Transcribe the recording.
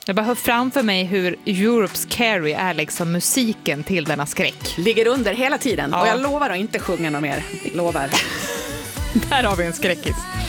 Jag bara hör framför mig hur Europe's Carrie är liksom musiken till denna skräck. Ligger under hela tiden. Ja. Och jag lovar att inte sjunga något mer. Lovar. Där har vi en skräckis.